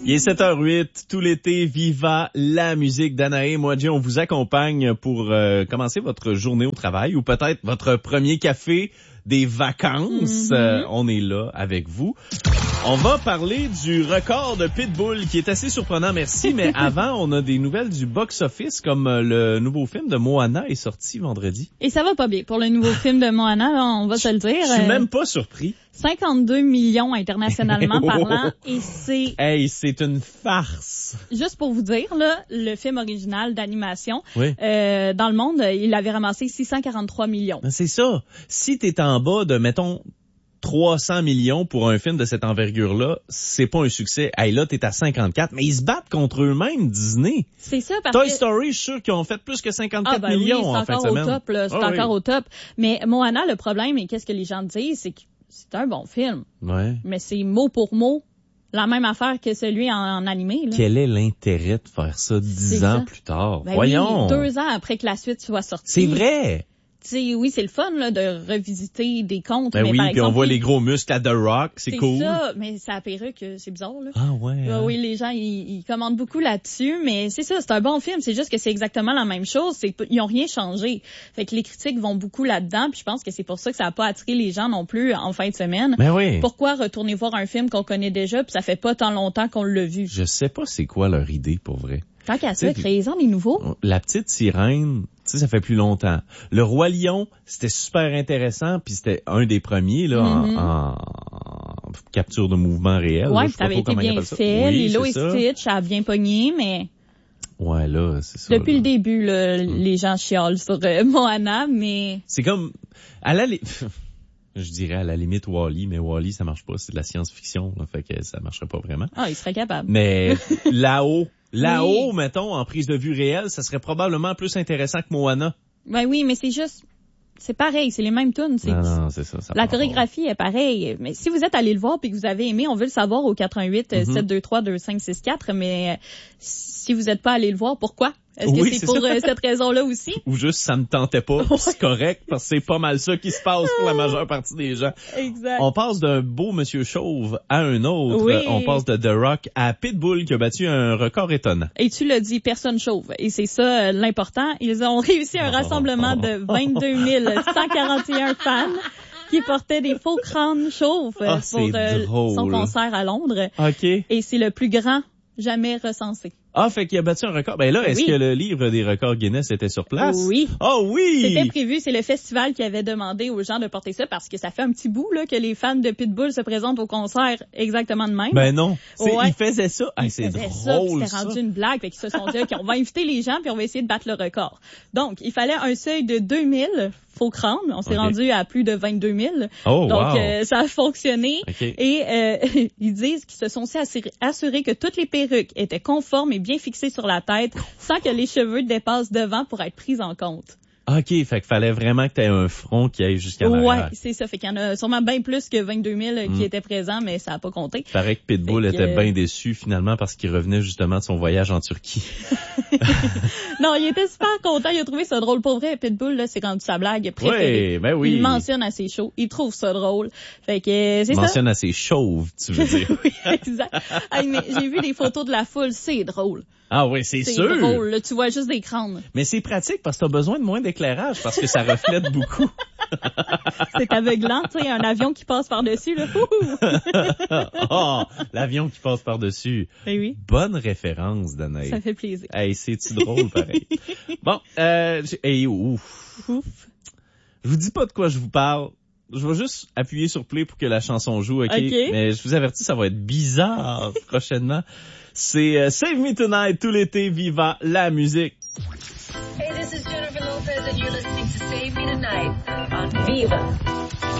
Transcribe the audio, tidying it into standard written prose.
Il est 7h08, tout l'été, viva la musique d'Anaé. Moi, Jay, on vous accompagne pour commencer votre journée au travail ou peut-être votre premier café des vacances. On est là avec vous. On va parler du record de Pitbull qui est assez surprenant, merci. Mais avant, on a des nouvelles du box-office comme le nouveau film de Moana est sorti vendredi. Et ça va pas bien pour le nouveau film de Moana, on va se le dire. Je suis même pas surpris. 52 millions internationalement parlant et c'est... Hey, c'est une farce. Juste pour vous dire, là, le film original d'animation, oui. Dans le monde, il avait ramassé 643 millions. C'est ça. Si t'es en bas de, mettons, 300 millions pour un film de cette envergure-là, c'est pas un succès. Hey, là, t'es à 54, mais ils se battent contre eux-mêmes, Disney. C'est ça, parce Toy que... Story, je suis sûr qu'ils ont fait plus que 54 millions en fin de semaine. Top, là, c'est encore au top. Mais Moana, le problème, et qu'est-ce que les gens disent, c'est que c'est un bon film. Ouais. Mais c'est mot pour mot la même affaire que celui en animé. Là. Quel est l'intérêt de faire ça 10 ans plus tard? Ben Voyons. Oui, 2 ans après que la suite soit sortie. C'est vrai. T'sais, oui, c'est le fun là, de revisiter des contes. Ben mais oui, par puis exemple, on voit les gros muscles à The Rock, c'est cool. C'est ça, mais sa perruque, c'est bizarre. Là. Ah ouais. Hein? Oui, les gens, ils commandent beaucoup là-dessus, mais c'est ça, c'est un bon film. C'est juste que c'est exactement la même chose. Ils ont rien changé. Fait que les critiques vont beaucoup là-dedans, puis je pense que c'est pour ça que ça a pas attiré les gens non plus en fin de semaine. Ben oui. Pourquoi retourner voir un film qu'on connaît déjà, puis ça fait pas tant longtemps qu'on l'a vu? Je sais pas c'est quoi leur idée, pour vrai. Tant qu'à ça, créez-en des nouveaux. La petite sirène, tu sais, ça fait plus longtemps. Le Roi Lion, c'était super intéressant, puis c'était un des premiers là en capture de mouvement réel. Ouais, là, ça avait été bien fait. Oui, Lilo et Stitch, ça a bien pogné, mais... Ouais, là, c'est ça. Depuis le début, là, les gens chiolent sur Moana, mais... C'est comme... Je dirais à la limite Wall-E, mais Wall-E, ça marche pas. C'est de la science-fiction, là, fait que ça marcherait pas vraiment. Ah, il serait capable. Mais là-haut, oui. mettons, en prise de vue réelle, ça serait probablement plus intéressant que Moana. Ben oui, mais c'est juste... C'est pareil, c'est les mêmes tunes. Non, c'est ça. La chorégraphie est pareille. Mais si vous êtes allé le voir puis que vous avez aimé, on veut le savoir au 418-723-2564. Mais si vous n'êtes pas allé le voir, pourquoi? Est-ce que c'est pour cette raison-là aussi? Ou juste ça me tentait pas, c'est correct, parce que c'est pas mal ça qui se passe pour la majeure partie des gens. Exact. On passe d'un beau monsieur chauve à un autre. Oui. On passe de The Rock à Pitbull qui a battu un record étonnant. Et tu l'as dit, personne chauve. Et c'est ça l'important. Ils ont réussi un rassemblement de 22 141 fans qui portaient des faux crânes chauves pour son concert à Londres. OK. Et c'est le plus grand jamais recensé. Ah, fait qu'il a battu un record. Ben là, est-ce que le livre des records Guinness était sur place? Oui. Oh oui! C'était prévu. C'est le festival qui avait demandé aux gens de porter ça parce que ça fait un petit bout là que les fans de Pitbull se présentent au concert exactement de même. Ben non. Ouais. Ils faisaient ça. C'est drôle, ça. C'était rendu une blague. Fait qu'ils se sont dit, OK, on va inviter les gens puis on va essayer de battre le record. Donc, il fallait un seuil de 2000 faux crânes. On s'est rendu à plus de 22 000. Oh, donc, wow. ça a fonctionné. Okay. Et ils disent qu'ils se sont aussi assurés que toutes les perruques étaient conformes et bien fixées sur la tête sans que les cheveux dépassent devant pour être pris en compte. OK, fait qu'il fallait vraiment que tu aies un front qui aille jusqu'à l'arrière. Ouais, c'est ça. Fait qu'il y en a sûrement bien plus que 22 000 qui étaient présents, mais ça n'a pas compté. Il paraît que Pitbull était bien déçu finalement parce qu'il revenait justement de son voyage en Turquie. Non, il était super content. Il a trouvé ça drôle. Pour vrai, Pitbull, là, c'est rendu sa blague préférée. Oui, ben oui. Il mentionne à ses shows. Il trouve ça drôle. Fait que c'est ça. Il mentionne à ses chauves, tu veux dire. Oui, exact. Hey, mais j'ai vu des photos de la foule. C'est drôle. Ah oui, c'est sûr. C'est drôle. Là, tu vois juste des crânes. Mais c'est pratique parce que t'as besoin de moins d'éclairage parce que ça reflète beaucoup. C'est aveuglant, tu sais, un avion qui passe par-dessus, là. Oh, l'avion qui passe par-dessus. Eh oui. Bonne référence, Danaï. Ça fait plaisir. Hey, c'est-tu drôle, pareil. Bon, ouf. Je vous dis pas de quoi je vous parle. Je vais juste appuyer sur play pour que la chanson joue, OK? Mais je vous avertis, ça va être bizarre prochainement. C'est Save Me Tonight, tout l'été, viva la musique. Hey, this is Jennifer Lopez and you're listening to Save Me Tonight on Viva.